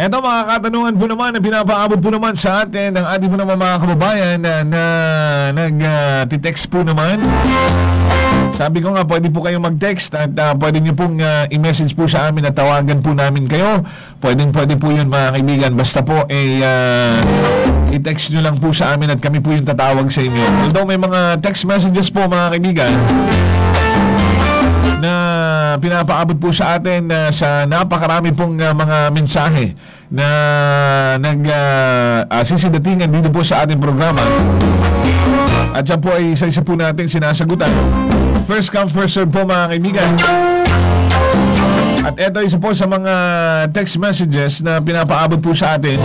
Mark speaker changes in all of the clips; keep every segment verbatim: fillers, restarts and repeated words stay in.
Speaker 1: Eto mga katanungan po naman na pinapaabot po naman sa atin ng ating po naman mga kababayan na, na nag-text uh, po naman. Sabi ko nga, pwede po kayong mag-text at uh, pwede nyo pong uh, i-message po sa amin at tawagan po namin kayo. Pwedeng pwede po yun mga kaibigan. Basta po eh, uh, i-text nyo lang po sa amin at kami po yung tatawag sa inyo. Although may mga text messages po mga kaibigan na pinapaabot po sa atin uh, sa napakarami pong uh, mga mensahe na nag uh, uh, sisidatingan dito po sa ating programa. At yan po ay isa-isa po natin sinasagutan. First come, first serve po mga kaibigan. At ito isa po sa mga text messages na pinapaabot po sa atin.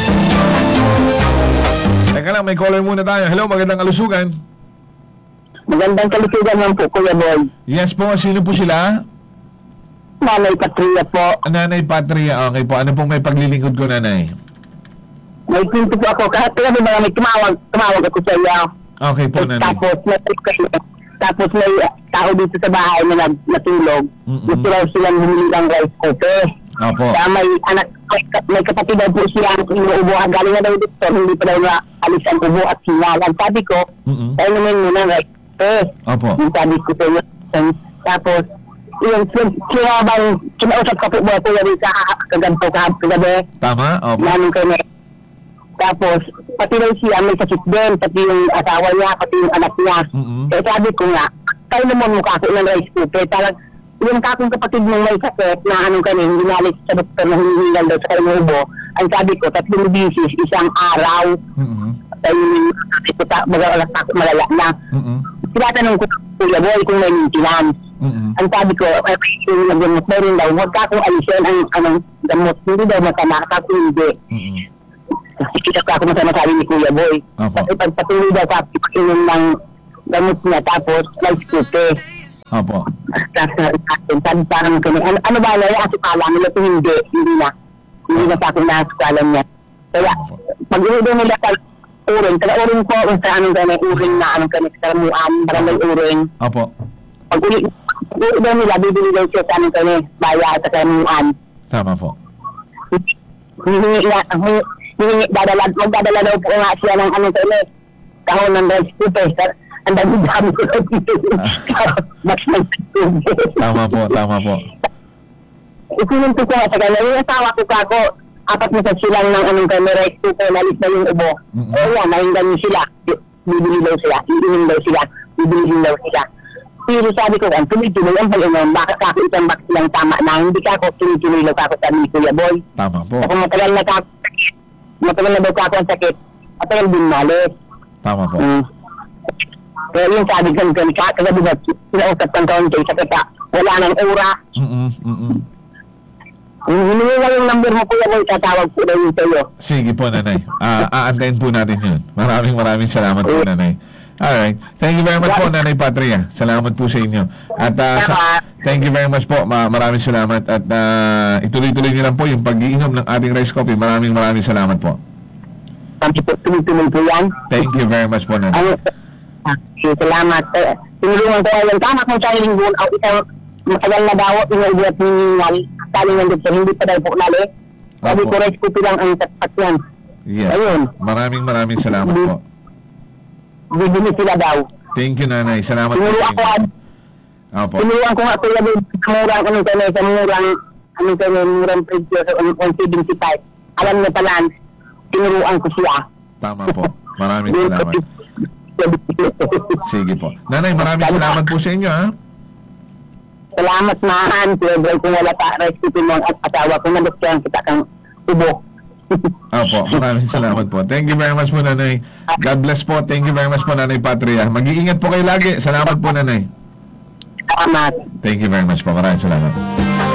Speaker 1: Teka lang, may caller muna tayo. Hello, magandang kalusugan.
Speaker 2: Magandang kalusugan lang po, Kuya Boy.
Speaker 1: Yes po, sino po sila?
Speaker 2: Nanay Patria po.
Speaker 1: Nanay Patria, okay po. Ano pong may paglilingkod ko, Nanay?
Speaker 2: May pinto po ako. Kahit kaya ba may tumawag, tumawag ako sa iyo.
Speaker 1: Okay po, Nanay.
Speaker 2: Tapos may, tapos may tao dito sa bahay na natulog.
Speaker 1: Mm-mm.
Speaker 2: Gusto raw silang bumili ng rice cooker.
Speaker 1: Opo.
Speaker 2: Kaya may anak, may, may kapatid daw po siya ang inuubo. Galing na daw dito, hindi pa daw na alis ang ubo at singalan. Sabi ko,
Speaker 1: Mm-mm.
Speaker 2: tayo naman muna ng rice cooker.
Speaker 1: Opo.
Speaker 2: Yung sabi ko sa iyo. Tapos, yung kaya bang kinausap ka po ba po yung kaganto kagabi?
Speaker 1: Tama? Opo.
Speaker 2: Namin kayo na. Tapos, pati rin siya may sakit din, pati yung asawa niya, pati yung anak niya.
Speaker 1: Mm-mm.
Speaker 2: Kaya sabi ko nga, tayo naman mukha ko ng rice cooker. Talag, yung kakong kapatid mong may sakit na anong kanya, hindi nalis sa doktor na hinihingal daw sa kanyang ubo. Ang sabi ko, tatlong bisis, isang araw.
Speaker 1: Mm-mm.
Speaker 2: Tayo yung sabi ko, mag-alas ako malala na.
Speaker 1: Mm-mm.
Speaker 2: Tinatanong ko, Kuya Boy, kung may maintenance.
Speaker 1: Mm-mm.
Speaker 2: Ang sabi ko, ay, yung nag-gamot na rin daw, huwag ka kung alisin ang anong gamot. Hindi daw masama, kako hindi.
Speaker 1: Mm-mm.
Speaker 2: Kasi kita ka ako masama sabi ni Kuya Boy.
Speaker 1: Opo.
Speaker 2: Kasi pagpatuloy daw ka, inom ng gamot niya, tapos rice cooker.
Speaker 1: Opo.
Speaker 2: Tapos natin, sabi parang kami, ano, ano ba na yung asukala nila? Kung hindi, hindi na. Hindi na sa akin na asukala niya. Kaya, pag inudo nila sa uring, taga uring po, kung sa anong gano'n, uring na anong kami, sa karamuan, barangay uring.
Speaker 1: Opo.
Speaker 2: Pag uli, uli daw nila, bibili daw siya sa anong kami, baya at sa karamuan.
Speaker 1: Tama po.
Speaker 2: Hihingi nga, hihingi, dadala, magdadala daw po nga siya ng anong kami, kahon ng rice cooker. Ang dami-dami ko lang dito. Mas nagtutubig.
Speaker 1: Tama po, tama po.
Speaker 2: Isinunto ko nga sa kanya, yung asawa ko kako, apat na sa silang ng anong kami, rice cooker, nalis na yung ubo.
Speaker 1: Mm-hmm.
Speaker 2: O yan, nahinggan niyo sila. Bibili daw sila, iinom daw sila, bibili daw sila. Pero sabi ko, ang tuloy-tuloy ang pag-inom, bakit ako isang box lang tama na, hindi ka ako tuloy-tuloy lang ako sa ni Kuya Boy.
Speaker 1: Tama po.
Speaker 2: Kung matagal na kako, matagal na daw kako ang sakit, matagal din malis.
Speaker 1: Tama po.
Speaker 2: Mm. Kaya yung sabi ko kami, kagabi ba, sinausap kang kaunti sa kita, wala nang ura.
Speaker 1: Mm-mm. Mm-mm.
Speaker 2: Hiningi lang yung number mo, Kuya Boy, tatawag po daw yun sa'yo.
Speaker 1: Sige po, Nanay. Ah, aantayin po natin yun. Maraming maraming salamat po, Nanay. Alright. Thank you very much po, Nanay Patria. Salamat po sa inyo. At uh, sa, thank you very much po. Ma- maraming salamat. At uh, ituloy-tuloy niyo lang po yung pag-iinom ng ating rice coffee. Maraming maraming salamat po.
Speaker 2: Kami po, tuloy-tuloy po yan.
Speaker 1: Thank you very much po, Nanay.
Speaker 2: Ano, ah, salamat. Eh, tinulungan ko yan. Tama kung sa hiling buwan, o isang matagal na daw, inuulat ni Nal, taling ng doktor, hindi pa daw po nali. Sabi
Speaker 1: Opo.
Speaker 2: ko, rice cookie lang ang tapat yan.
Speaker 1: Yes.
Speaker 2: Ayun.
Speaker 1: Maraming maraming salamat po.
Speaker 2: Bibili sila daw.
Speaker 1: Thank you, Nanay. Salamat po
Speaker 2: Tinulungan
Speaker 1: sa
Speaker 2: ko,
Speaker 1: inyo. Opo.
Speaker 2: tinulungan ko nga Kuya Boy, sa murang, anong kanya, sa murang, anong kanya, murang presyo, sa one seventy-five. Alam niya pala, tinuruan ko siya.
Speaker 1: Tama po. Maraming salamat. Sige po. Nanay, maraming salamat po sa inyo, ha?
Speaker 2: Salamat mahan, Kuya Boy, kung wala pa, rice cookie mo ang asawa ko, nalukyan kita kang ubo.
Speaker 1: Opo, maraming salamat po. Thank you very much po, Nanay. God bless po. Thank you very much po, Nanay Patria. Mag-iingat po kayo lagi. Salamat po, Nanay.
Speaker 2: Salamat.
Speaker 1: Thank you very much po. Maraming salamat.